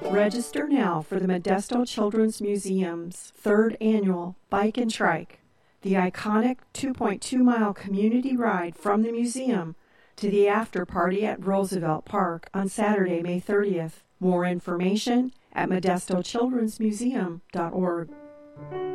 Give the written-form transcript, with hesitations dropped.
Register now for the Modesto Children's Museum's 3rd annual Bike and Trike, the iconic 2.2-mile community ride from the museum to the after party at Roosevelt Park on Saturday, May 30th. More information at modestochildrensmuseum.org.